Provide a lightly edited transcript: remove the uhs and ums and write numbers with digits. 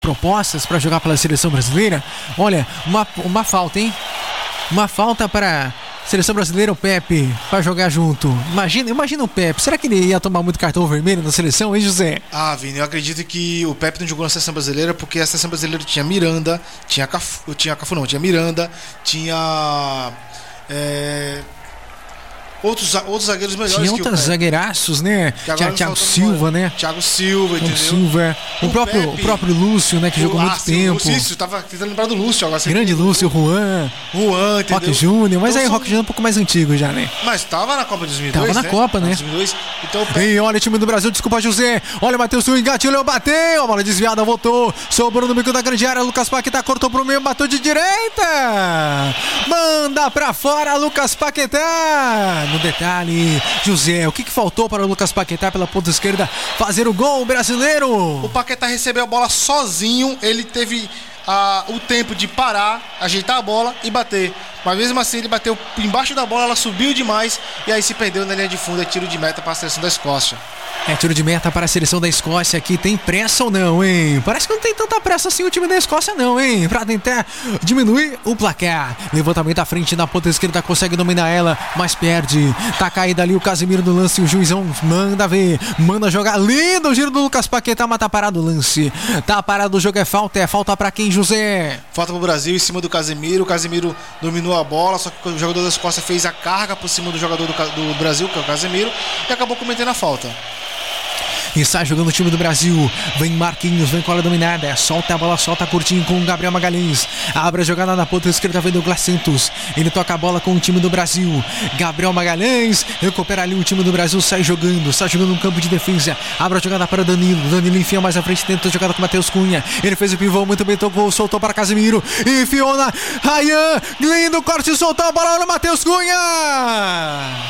propostas para jogar pela seleção brasileira. Olha, uma falta, hein? Uma falta para a seleção brasileira, o Pepe, para jogar junto. Imagina o Pepe. Será que ele ia tomar muito cartão vermelho na seleção, hein, José? Ah, Vini, eu acredito que o Pepe não jogou na seleção brasileira porque a seleção brasileira tinha Miranda, tinha Miranda, tinha outros zagueiros melhores. Tinha outros zagueiraços, né? Tinha Thiago Silva, né? Thiago Silva, entendeu? Silva. O próprio Lúcio, né? Que jogou muito tempo. Lúcio, tava tentando lembrar do Lúcio agora. Grande Lúcio, Juan, entendeu? Roque Júnior. Mas então, aí o Roque Júnior é um pouco mais antigo já, né? Mas tava na Copa de 2002, Tava na Copa, né? 2002. Então, e olha o time do Brasil, desculpa, José. Olha o Matheus engatilhou, bateu. A bola desviada, voltou. Sobrou no bico da grande área. Lucas Paquetá cortou pro meio, bateu de direita. Manda pra fora, Lucas Paquetá. No detalhe, José, o que faltou para o Lucas Paquetá pela ponta esquerda fazer o gol brasileiro? O Paquetá recebeu a bola sozinho, ele teve o tempo de parar, ajeitar a bola e bater. Mas mesmo assim ele bateu embaixo da bola, ela subiu demais e aí se perdeu na linha de fundo. É tiro de meta para a seleção da Escócia. É tiro de meta para a seleção da Escócia aqui. Tem pressa ou não, hein? Parece que não tem tanta pressa assim o time da Escócia não, hein? Pra tentar diminuir o placar. Levantamento à frente na ponta esquerda, consegue dominar ela, mas perde. Tá caído ali o Casemiro no lance, o juizão manda ver, manda jogar. Lindo o giro do Lucas Paquetá, mas tá parado o lance. Tá parado o jogo, é falta pra quem, José? Falta pro Brasil em cima do Casemiro. O Casemiro dominou a bola, só que o jogador da Escócia fez a carga por cima do jogador do Brasil, que é o Casemiro, e acabou cometendo a falta. E sai jogando o time do Brasil. Vem Marquinhos, vem com a dominada. Solta a bola, solta curtinho com o Gabriel Magalhães. Abre a jogada na ponta esquerda, vem Douglas Santos. Ele toca a bola com o time do Brasil. Gabriel Magalhães recupera ali o time do Brasil. Sai jogando no campo de defesa. Abre a jogada para Danilo. Danilo enfia mais à frente, tenta a jogada com o Matheus Cunha. Ele fez o pivô, muito bem, tocou, soltou para Casemiro. Enfiou na Ryan. Lindo corte, soltou a bola no Matheus Cunha.